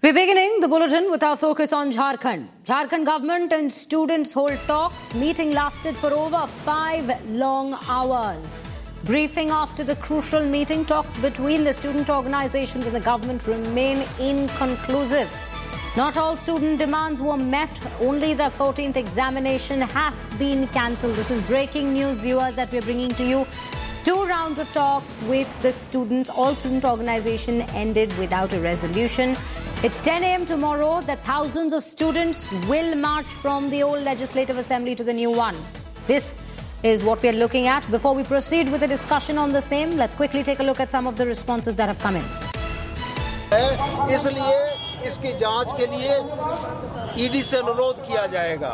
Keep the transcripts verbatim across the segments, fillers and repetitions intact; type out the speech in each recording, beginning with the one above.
We're beginning the bulletin with our focus on Jharkhand. Jharkhand government and students hold talks. Meeting lasted for over five long hours. Briefing after the crucial meeting, talks between the student organizations and the government remain inconclusive. Not all student demands were met. Only the fourteenth examination has been cancelled. This is breaking news, viewers, that we're bringing to you. Two rounds of talks with the students, all student organization ended without a resolution. It's ten a.m. tomorrow that thousands of students will march from the old Legislative Assembly to the new one. This is what we're looking at. Before we proceed with the discussion on the same, let's quickly take a look at some of the responses that have come in. इसलिए इसकी जांच के लिए ED से अनुरोध किया जाएगा।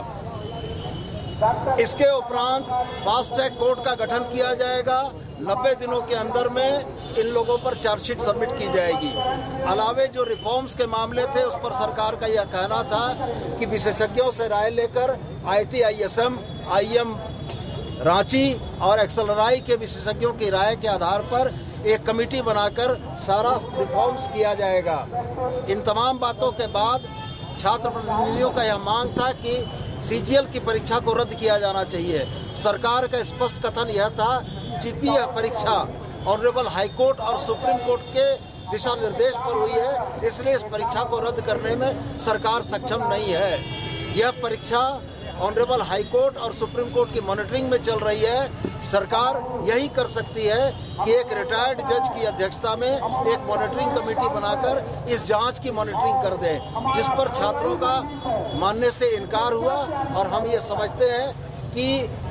इसके उपरांत फास्ट ट्रैक कोर्ट का गठन किया जाएगा। नब्बे दिनों के अंदर में इन लोगों पर चार्जशीट सबमिट की जाएगी। अलावे जो रिफॉर्म्स के मामले थे उस पर सरकार का यह कहना था कि विशेषज्ञों से राय लेकर आईटी, आईएसएम, आईएम रांची और एक्सएलआरआई के विशेषज्ञों की राय के आधार पर एक कमेटी बनाकर सारा रिफॉर्म्स किया जाएगा। इन तमाम बातों के बाद छात्र प्रतिनिधियों का यह मांग था कि सीजीएल की परीक्षा को रद्द किया जाना चाहिए। सरकार का स्पष्ट कथन यह था कि यह परीक्षा ऑनरेबल हाईकोर्ट और सुप्रीम कोर्ट के दिशा निर्देश पर हुई है, इसलिए इस परीक्षा को रद्द करने में सरकार सक्षम नहीं है। यह परीक्षा ऑनरेबल हाईकोर्ट और सुप्रीम कोर्ट की मॉनिटरिंग में चल रही है। सरकार यही कर सकती है कि एक रिटायर्ड जज की अध्यक्षता में एक मॉनिटरिंग कमेटी बनाकर इस जांच की मॉनिटरिंग कर दे, जिस पर छात्रों का मानने से इनकार हुआ। और हम ये समझते हैं कि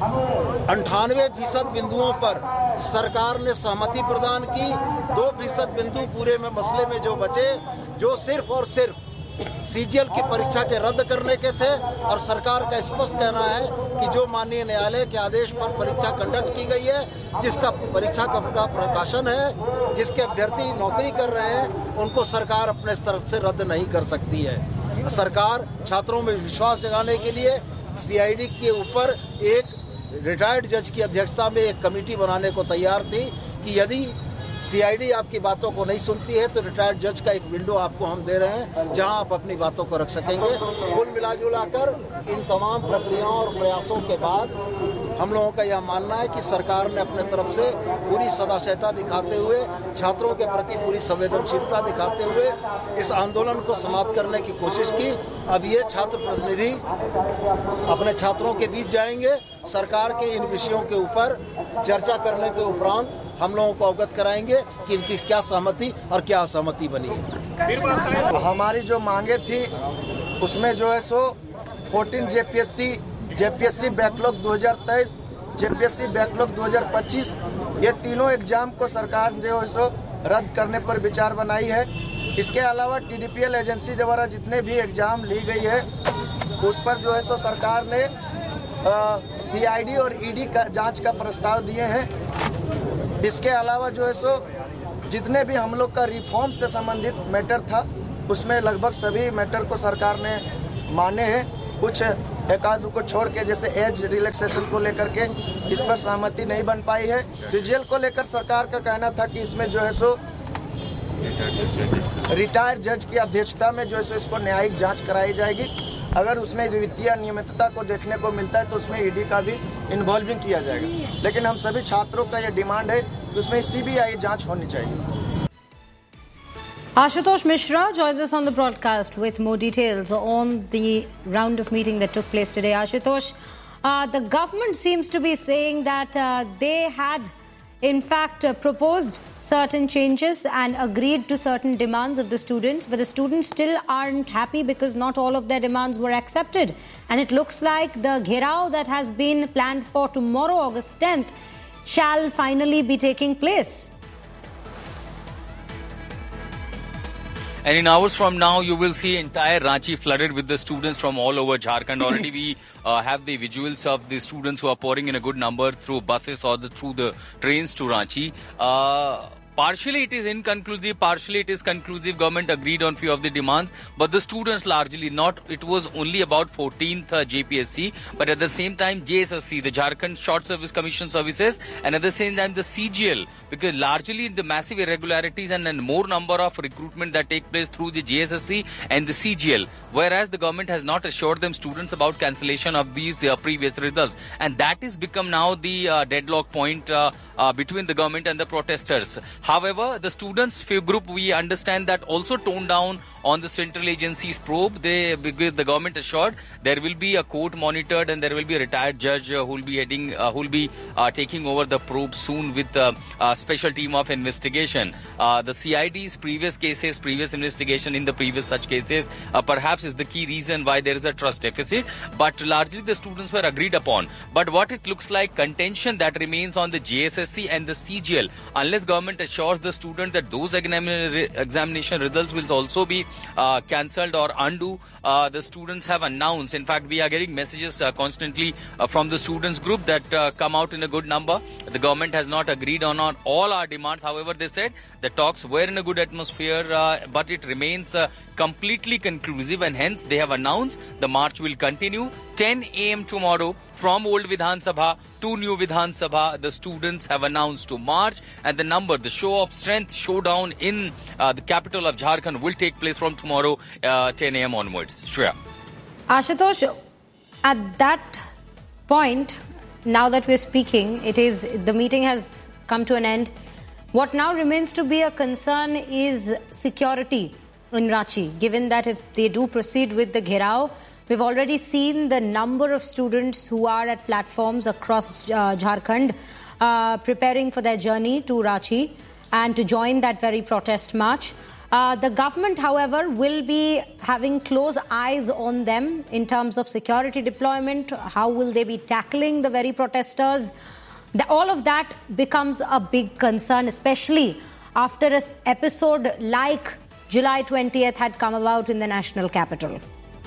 अंठानवे फीसद बिंदुओं पर सरकार ने सहमति प्रदान की। दो फीसद बिंदु पूरे में मसले में जो बचे, जो सिर्फ और सिर्फ सीजीएल की परीक्षा के रद्द करने के थे, और सरकार का स्पष्ट कहना है कि जो माननीय न्यायालय के आदेश पर परीक्षा कंडक्ट की गई है, जिसका परीक्षा का प्रकाशन है, जिसके अभ्यर्थी नौकरी कर रहे हैं, उनको सरकार अपने तरफ से रद्द नहीं कर सकती है। सरकार छात्रों में विश्वास जगाने के लिए सीआईडी के ऊपर एक रिटायर्ड जज की अध्यक्षता में एक कमेटी बनाने को तैयार थी कि यदि सीआईडी आपकी बातों को नहीं सुनती है तो रिटायर्ड जज का एक विंडो आपको हम दे रहे हैं जहां आप अपनी बातों को रख सकेंगे। कुल मिलाजुलाकर इन तमाम प्रक्रियाओं और प्रयासों के बाद हम लोगों का यह मानना है कि सरकार ने अपने तरफ से पूरी सदाशयता दिखाते हुए, छात्रों के प्रति पूरी संवेदनशीलता दिखाते हुए इस आंदोलन को समाप्त करने की कोशिश की। अब ये छात्र प्रतिनिधि अपने छात्रों के बीच जाएंगे, सरकार के इन विषयों के ऊपर चर्चा करने के उपरांत हम लोगों को अवगत कराएंगे कि इनकी क्या सहमति और क्या असहमति बनी है। हमारी जो मांगे थी उसमें जो है सो चौदह जेपीएससी जेपीएससी बैकलॉग दो हज़ार तेईस, जेपीएससी बैकलॉग दो हज़ार पच्चीस, ये तीनों एग्जाम को सरकार जो है सो रद्द करने पर विचार बनाई है। इसके अलावा टीडीपीएल एजेंसी द्वारा जितने भी एग्जाम ली गई है उस पर जो है सो सरकार ने सीआईडी और ईडी का जांच का प्रस्ताव दिए हैं। इसके अलावा जो है सो जितने भी हम लोग का रिफॉर्म से संबंधित मैटर था उसमें लगभग सभी मैटर को सरकार ने माने हैं। कुछ एक आध को छोड़ के जैसे एज रिलैक्सेशन को लेकर के इस पर सहमति नहीं बन पाई है। सीजीएल को लेकर सरकार का कहना था कि इसमें जो है सो रिटायर्ड जज की अध्यक्षता में जो है सो इसको न्यायिक जांच कराई जाएगी। अगर उसमें वित्तीय अनियमितता को देखने को मिलता है तो उसमें ईडी का भी इन्वॉल्विंग किया जाएगा। लेकिन हम सभी छात्रों का यह डिमांड है कि उसमें सीबीआई जांच होनी चाहिए। Ashutosh Mishra joins us on the broadcast with more details on the round of meeting that took place today. Ashutosh, uh, the government seems to be saying that uh, they had in fact uh, proposed certain changes and agreed to certain demands of the students, but the students still aren't happy because not all of their demands were accepted. And it looks like the gherao that has been planned for tomorrow, August tenth, shall finally be taking place. And in hours from now, you will see entire Ranchi flooded with the students from all over Jharkhand. Already we uh, have the visuals of the students who are pouring in a good number through buses or the, through the trains to Ranchi. Uh, partially it is inconclusive, partially it is conclusive. Government agreed on few of the demands, but the students largely not. It was only about fourteenth uh, J P S C, but at the same time J S S C, the Jharkhand Short Service Commission Services, and at the same time the C G L, because largely the massive irregularities and, and more number of recruitment that take place through the J S S C and the C G L, whereas the government has not assured them students about cancellation of these uh, previous results, and that is become now the uh, deadlock point uh, uh, between the government and the protesters. However, the students group, we understand that also toned down on the central agency's probe. They, because the government assured there will be a court monitored and there will be a retired judge uh, who will be heading, uh, who will be uh, taking over the probe soon with uh, a special team of investigation. Uh, the C I D's previous cases, previous investigation in the previous such cases, uh, perhaps is the key reason why there is a trust deficit. But largely the students were agreed upon. But what it looks like, contention that remains on the J S S C and the C G L, unless government assures the student that those examination results will also be uh, cancelled or undo. Uh, the students have announced, in fact we are getting messages uh, constantly uh, from the students group that uh, come out in a good number. The government has not agreed on, on all our demands. However, they said the talks were in a good atmosphere, uh, but it remains uh, completely conclusive, and hence they have announced the march will continue ten A M tomorrow from Old Vidhan Sabha to New Vidhan Sabha. The students have announced to march, and the number, the show of strength showdown in uh, the capital of Jharkhand will take place from tomorrow uh, ten A M onwards. Shreya. Ashutosh, at that point, now that we're speaking, it is the meeting has come to an end. What now remains to be a concern is security in Ranchi, given that if they do proceed with the Gherao, we've already seen the number of students who are at platforms across uh, Jharkhand uh, preparing for their journey to Ranchi and to join that very protest march. Uh, the government, however, will be having close eyes on them in terms of security deployment. How will they be tackling the very protesters? The, all of that becomes a big concern, especially after an episode like July twentieth had come about in the national capital.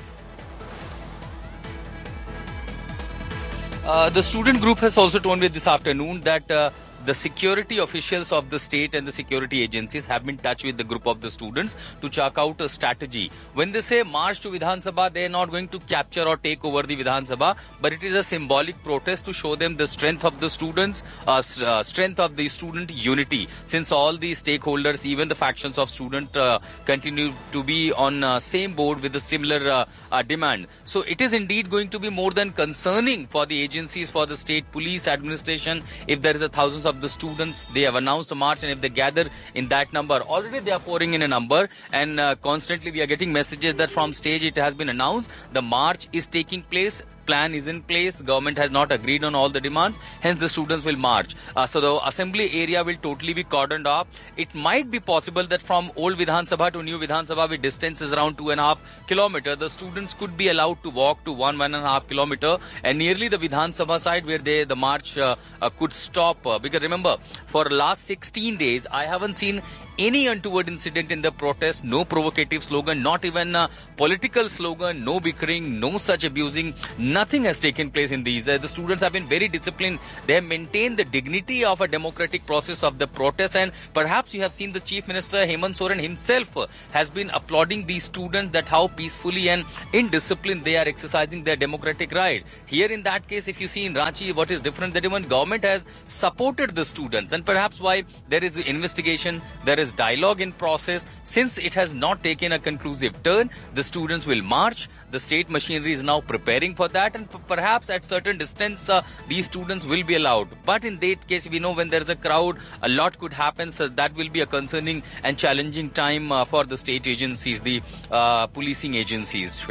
Uh, the student group has also told me this afternoon that uh, the security officials of the state and the security agencies have been in touch with the group of the students to chalk out a strategy. When they say march to Vidhan Sabha, they are not going to capture or take over the Vidhan Sabha, but it is a symbolic protest to show them the strength of the students, uh, uh, strength of the student unity, since all the stakeholders, even the factions of student uh, continue to be on uh, same board with a similar uh, uh, demand. So it is indeed going to be more than concerning for the agencies, for the state police administration, if there is a thousands of the students, they have announced a march, and if they gather in that number, already they are pouring in a number, and uh, constantly we are getting messages that from stage it has been announced the march is taking place. Plan is in place. Government has not agreed on all the demands. Hence, the students will march. Uh, so the assembly area will totally be cordoned off. It might be possible that from Old Vidhan Sabha to New Vidhan Sabha, with distances around two and a half kilometer, the students could be allowed to walk to one one and a half kilometer, and nearly the Vidhan Sabha side where they the march uh, uh, could stop. Uh, because remember, for the last sixteen days, I haven't seen any untoward incident in the protest, no provocative slogan, not even a political slogan, no bickering, no such abusing, nothing has taken place in these. Uh, the students have been very disciplined. They have maintained the dignity of a democratic process of the protest, and perhaps you have seen the Chief Minister Hemant Soren himself uh, has been applauding these students that how peacefully and in discipline they are exercising their democratic right. Here in that case, if you see in Ranchi, what is different, that even government has supported the students, and perhaps why there is investigation, there is dialogue in process. Since it has not taken a conclusive turn, the students will march. The state machinery is now preparing for that, and perhaps at certain distance uh, these students will be allowed. But in that case, we know when there is a crowd, a lot could happen, so that will be a concerning and challenging time uh, for the state agencies, the uh, policing agencies.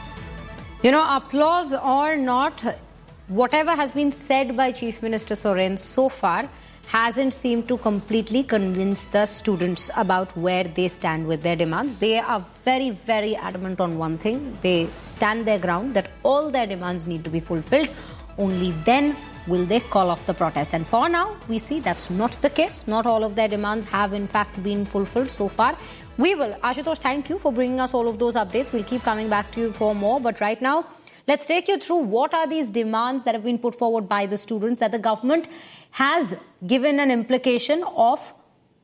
You know, applause or not, whatever has been said by Chief Minister Soren so far hasn't seemed to completely convince the students about where they stand with their demands. They are very, very adamant on one thing. They stand their ground that all their demands need to be fulfilled. Only then will they call off the protest. And for now, we see that's not the case. Not all of their demands have in fact been fulfilled so far. We will. Ashutosh, thank you for bringing us all of those updates. We'll keep coming back to you for more. But right now, let's take you through what are these demands that have been put forward by the students that the government has given an implication of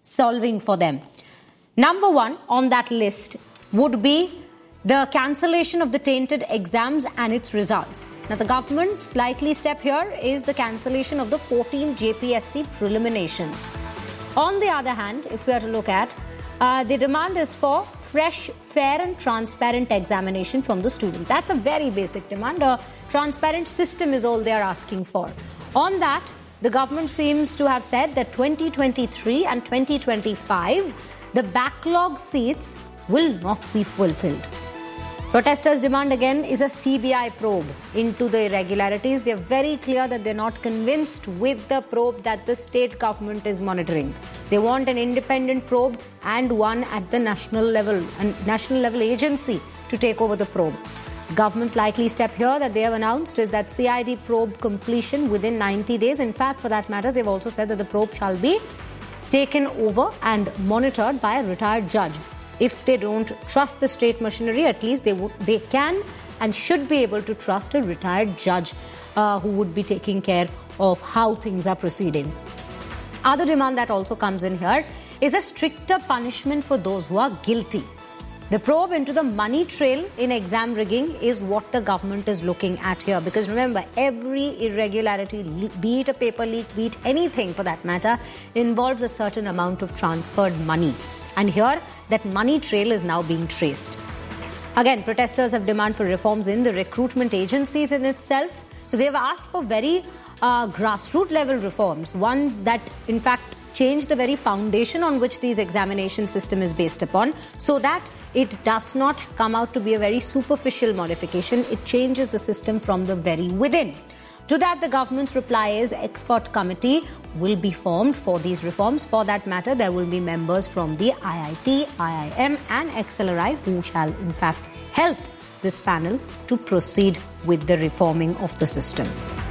solving for them. Number one on that list would be the cancellation of the tainted exams and its results. Now, the government's likely step here is the cancellation of the fourteen J P S C preliminations. On the other hand, if we are to look at, uh, the demand is for fresh, fair and transparent examination from the student. That's a very basic demand. A transparent system is all they are asking for. On that, the government seems to have said that twenty twenty-three and twenty twenty-five, the backlog seats will not be fulfilled. Protesters' demand again is a C B I probe into the irregularities. They're very clear that they're not convinced with the probe that the state government is monitoring. They want an independent probe and one at the national level, a national level agency to take over the probe. Government's likely step here that they have announced is that C I D probe completion within ninety days. In fact, for that matter, they've also said that the probe shall be taken over and monitored by a retired judge. If they don't trust the state machinery, at least they would, they can and should be able to trust a retired judge uh, who would be taking care of how things are proceeding. Other demand that also comes in here is a stricter punishment for those who are guilty. The probe into the money trail in exam rigging is what the government is looking at here. Because remember, every irregularity, be it a paper leak, be it anything for that matter, involves a certain amount of transferred money. And here, that money trail is now being traced. Again, protesters have demand for reforms in the recruitment agencies in itself. So they have asked for very uh, grassroots level reforms, ones that in fact change the very foundation on which these examination system is based upon, so that it does not come out to be a very superficial modification. It changes the system from the very within. To that, the government's reply is expert committee will be formed for these reforms. For that matter, there will be members from the I I T, I I M and X L R I who shall in fact help this panel to proceed with the reforming of the system.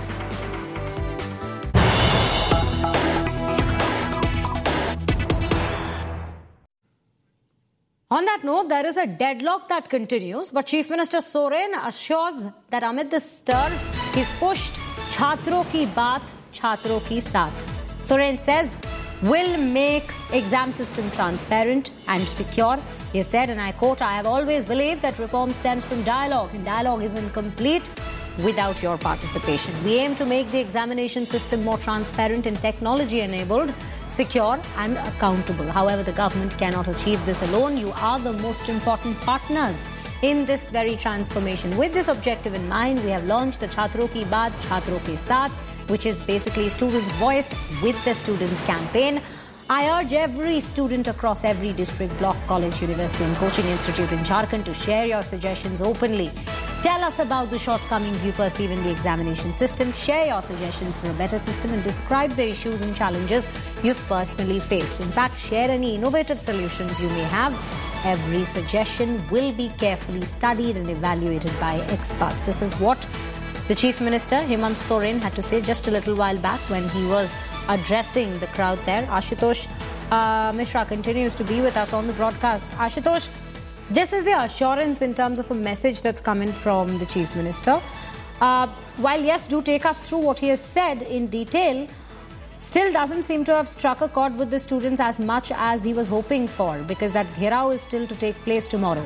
On that note, there is a deadlock that continues, but Chief Minister Soren assures that amid the stir, he's pushed Chhatron ki baat, Chhatron ki saath. Soren says, will make exam system transparent and secure. He said, and I quote, I have always believed that reform stems from dialogue, and dialogue isn't complete without your participation. We aim to make the examination system more transparent and technology-enabled, secure and accountable. However, the government cannot achieve this alone. You are the most important partners in this very transformation. With this objective in mind, we have launched the Chhatron ki baat, Chhatron ke saath, which is basically students' voice with the students campaign. I urge every student across every district, block, college, university and coaching institute in Jharkhand to share your suggestions openly. Tell us about the shortcomings you perceive in the examination system. Share your suggestions for a better system and describe the issues and challenges you've personally faced. In fact, share any innovative solutions you may have. Every suggestion will be carefully studied and evaluated by experts. This is what the Chief Minister, Hemant Soren, had to say just a little while back when he was addressing the crowd there. Ashutosh uh, Mishra continues to be with us on the broadcast. Ashutosh, this is the assurance in terms of a message that's coming from the Chief Minister. Uh, while, yes, do take us through what he has said in detail, still doesn't seem to have struck a chord with the students as much as he was hoping for, because that Ghirao is still to take place tomorrow.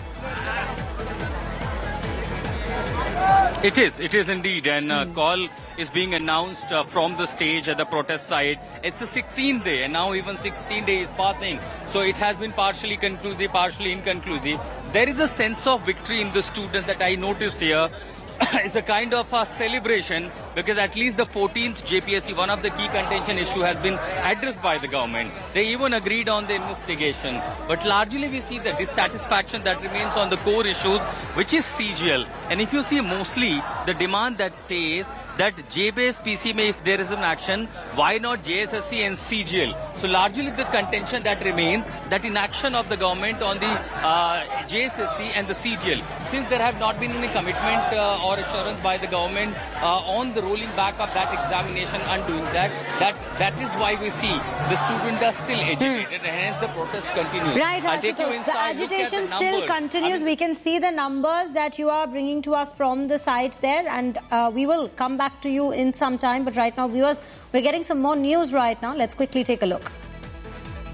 It is, it is indeed, and uh, call is being announced uh, from the stage at the protest side. It's the sixteenth day, and now even sixteen days passing, so it has been partially conclusive, partially inconclusive. There is a sense of victory in the students that I notice here. It's a kind of a celebration, because at least the fourteenth J P S C, one of the key contention issue, has been addressed by the government. They even agreed on the investigation. But largely we see the dissatisfaction that remains on the core issues, which is C G L. And if you see mostly the demand that says that J B S P C may, if there is an action, why not J S S C and C G L? So largely the contention that remains, that inaction of the government on the uh, J S S C and the C G L. Since there have not been any commitment uh, or assurance by the government uh, on the rolling back of that examination, undoing that, that that is why we see the students are still agitated, hmm. and hence the protest continues. Right, I'll take you inside, the agitation the still numbers. continues. I mean, we can see the numbers that you are bringing to us from the site there, and uh, we will come back to you in some time. But right now, viewers, we're getting some more news right now. Let's quickly take a look.